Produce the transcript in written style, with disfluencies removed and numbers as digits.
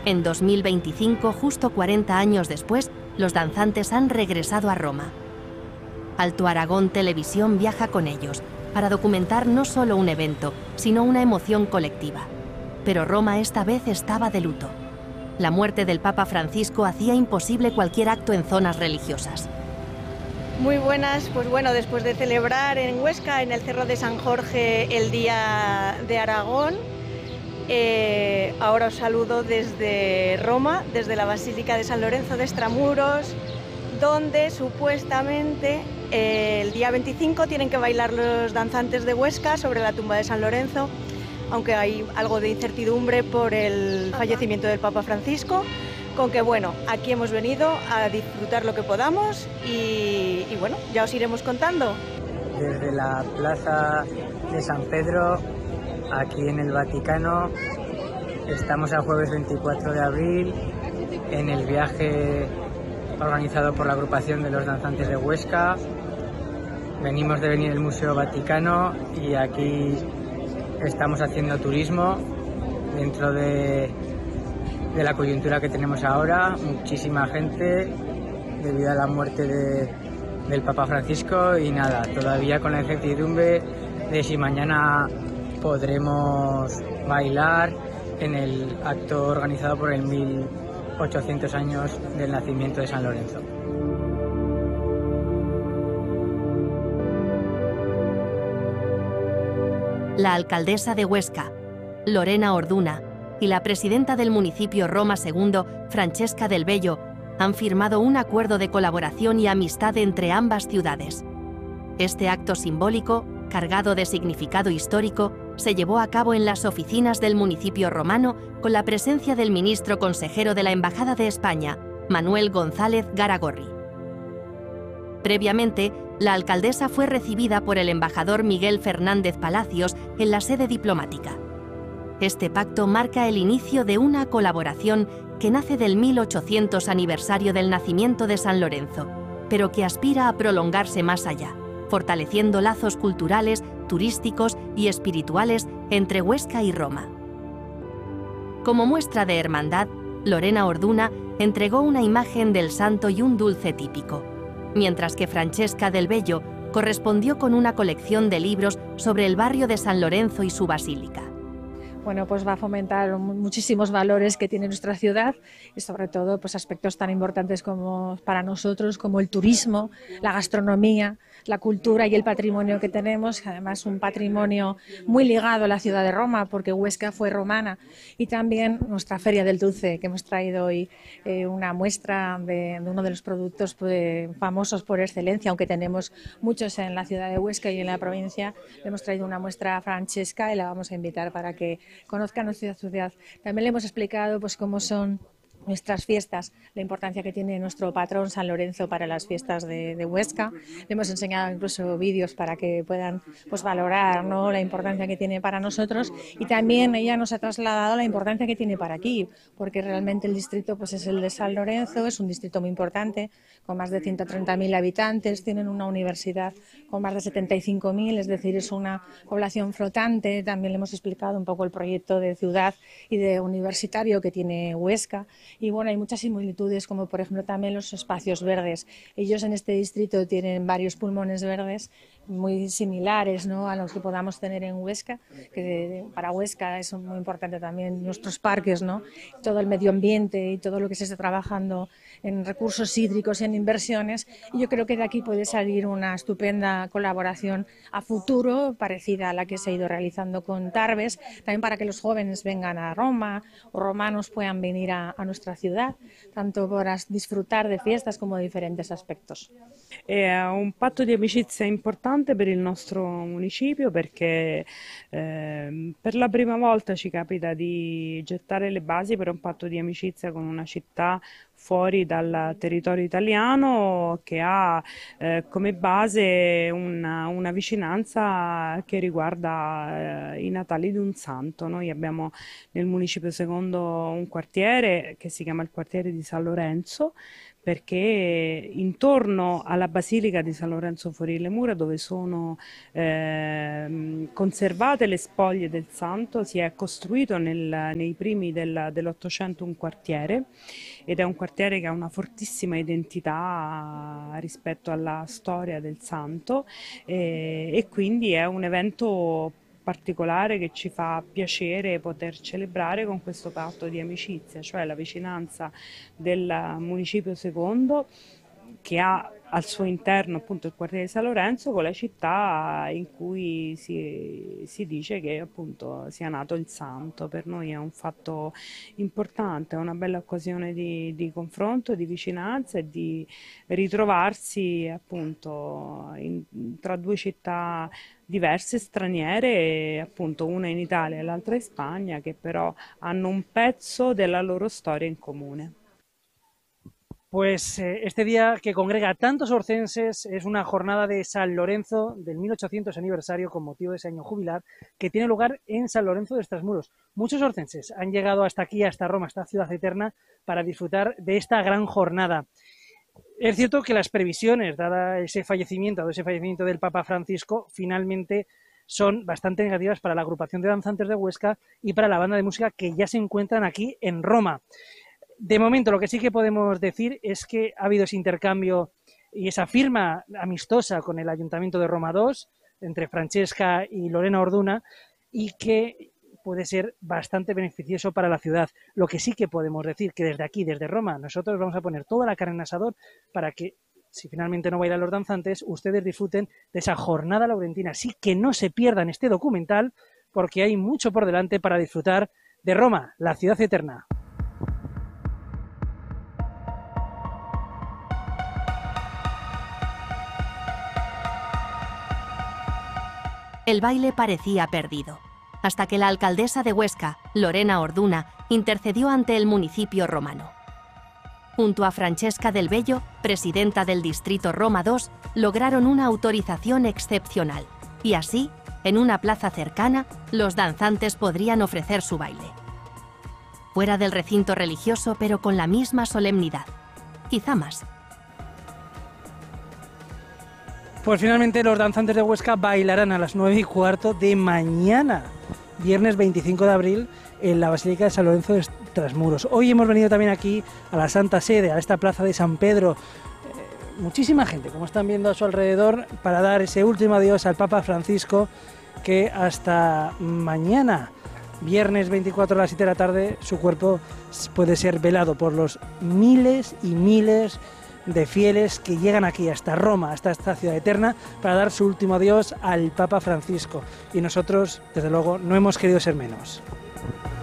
En 2025, justo 40 años después, los danzantes han regresado a Roma. Alto Aragón Televisión viaja con ellos para documentar no solo un evento, sino una emoción colectiva. Pero Roma esta vez estaba de luto. La muerte del Papa Francisco hacía imposible cualquier acto en zonas religiosas. Muy buenas, pues bueno, después de celebrar en Huesca, en el Cerro de San Jorge, el Día de Aragón, ahora os saludo desde Roma, desde la Basílica de San Lorenzo de Extramuros, donde supuestamente el día 25 tienen que bailar los danzantes de Huesca sobre la tumba de San Lorenzo, aunque hay algo de incertidumbre por el fallecimiento del Papa Francisco, con que bueno, aquí hemos venido a disfrutar lo que podamos y bueno, ya os iremos contando. Desde la Plaza de San Pedro, aquí en el Vaticano, estamos el jueves 24 de abril en el viaje organizado por la agrupación de los danzantes de Huesca. Venimos de venir al Museo Vaticano y aquí estamos haciendo turismo dentro de la coyuntura que tenemos ahora. Muchísima gente debido a la muerte del Papa Francisco y nada, todavía con la incertidumbre de si mañana podremos bailar en el acto organizado por el 1800 años del nacimiento de San Lorenzo. La alcaldesa de Huesca, Lorena Orduna, y la presidenta del municipio Roma II, Francesca del Bello, han firmado un acuerdo de colaboración y amistad entre ambas ciudades. Este acto simbólico, cargado de significado histórico, se llevó a cabo en las oficinas del municipio romano con la presencia del ministro consejero de la Embajada de España, Manuel González Garagorri. Previamente, la alcaldesa fue recibida por el embajador Miguel Fernández Palacios en la sede diplomática. Este pacto marca el inicio de una colaboración que nace del 1800 aniversario del nacimiento de San Lorenzo, pero que aspira a prolongarse más allá, fortaleciendo lazos culturales, turísticos y espirituales entre Huesca y Roma. Como muestra de hermandad, Lorena Orduna entregó una imagen del santo y un dulce típico, mientras que Francesca del Bello correspondió con una colección de libros sobre el barrio de San Lorenzo y su basílica. Bueno, pues va a fomentar muchísimos valores que tiene nuestra ciudad y sobre todo pues aspectos tan importantes como para nosotros como el turismo, la gastronomía, la cultura y el patrimonio que tenemos, además un patrimonio muy ligado a la ciudad de Roma porque Huesca fue romana, y también nuestra Feria del Dulce, que hemos traído hoy una muestra de uno de los productos famosos por excelencia, aunque tenemos muchos en la ciudad de Huesca y en la provincia. Le hemos traído una muestra a Francesca y la vamos a invitar para que conozca nuestra ciudad. También le hemos explicado pues cómo son nuestras fiestas, la importancia que tiene nuestro patrón San Lorenzo para las fiestas de Huesca. Le hemos enseñado incluso vídeos para que puedan pues valorar, ¿no?, la importancia que tiene para nosotros, y también ella nos ha trasladado la importancia que tiene para aquí, porque realmente el distrito pues es el de San Lorenzo, es un distrito muy importante, con más de 130.000 habitantes, tienen una universidad con más de 75.000, es decir, es una población flotante. También le hemos explicado un poco el proyecto de ciudad y de universitario que tiene Huesca. Y bueno, hay muchas similitudes, como por ejemplo también los espacios verdes. Ellos en este distrito tienen varios pulmones verdes muy similares, ¿no?, a los que podamos tener en Huesca, que para Huesca es muy importante también nuestros parques, ¿no?, todo el medio ambiente y todo lo que se está trabajando en recursos hídricos y en inversiones. Y yo creo que de aquí puede salir una estupenda colaboración a futuro, parecida a la que se ha ido realizando con Tarbes, también para que los jóvenes vengan a Roma o romanos puedan venir a nuestra ciudad, tanto para disfrutar de fiestas como de diferentes aspectos. È un patto di amicizia importante per il nostro municipio perché per la prima volta ci capita di gettare le basi per un patto di amicizia con una città fuori dal territorio italiano, che ha come base una vicinanza che riguarda i natali di un santo. Noi abbiamo nel Municipio Secondo un quartiere che si chiama il quartiere di San Lorenzo, perché intorno alla Basilica di San Lorenzo fuori le mura, dove sono conservate le spoglie del santo, si è costruito nei primi dell'Ottocento un quartiere, ed è un quartiere che ha una fortissima identità rispetto alla storia del santo, e quindi è un evento particolare che ci fa piacere poter celebrare con questo patto di amicizia, cioè la vicinanza del Municipio Secondo, che ha al suo interno appunto il quartiere di San Lorenzo, con la città in cui si dice che appunto sia nato il santo. Per noi è un fatto importante, è una bella occasione di confronto, di vicinanza e di ritrovarsi appunto tra due città diverse, straniere, appunto una in Italia e l'altra in Spagna, che però hanno un pezzo della loro storia in comune. Pues este día que congrega a tantos orcenses es una jornada de San Lorenzo del 1800 aniversario con motivo de ese año jubilar, que tiene lugar en San Lorenzo de Extramuros. Muchos orcenses han llegado hasta aquí, hasta Roma, esta ciudad eterna, para disfrutar de esta gran jornada. Es cierto que las previsiones, dado ese fallecimiento del Papa Francisco, finalmente son bastante negativas para la agrupación de danzantes de Huesca y para la banda de música que ya se encuentran aquí en Roma. De momento, lo que sí que podemos decir es que ha habido ese intercambio y esa firma amistosa con el Ayuntamiento de Roma II, entre Francesca y Lorena Orduna, y que puede ser bastante beneficioso para la ciudad. Lo que sí que podemos decir que desde aquí, desde Roma, nosotros vamos a poner toda la carne en asador para que, si finalmente no bailan los danzantes, ustedes disfruten de esa jornada laurentina. Así que no se pierdan este documental, porque hay mucho por delante para disfrutar de Roma, la ciudad eterna. El baile parecía perdido, hasta que la alcaldesa de Huesca, Lorena Orduna, intercedió ante el municipio romano. Junto a Francesca del Bello, presidenta del distrito Roma II, lograron una autorización excepcional, y así, en una plaza cercana, los danzantes podrían ofrecer su baile. Fuera del recinto religioso, pero con la misma solemnidad, quizá más. Pues finalmente los danzantes de Huesca bailarán a las 9:15 de mañana, viernes 25 de abril, en la Basílica de San Lorenzo de Extramuros. Hoy hemos venido también aquí a la Santa Sede, a esta plaza de San Pedro. Muchísima gente, como están viendo a su alrededor, para dar ese último adiós al Papa Francisco, que hasta mañana, viernes 24 a las 7 de la tarde, su cuerpo puede ser velado por los miles y miles de fieles que llegan aquí hasta Roma, hasta esta ciudad eterna, para dar su último adiós al Papa Francisco. Y nosotros, desde luego, no hemos querido ser menos.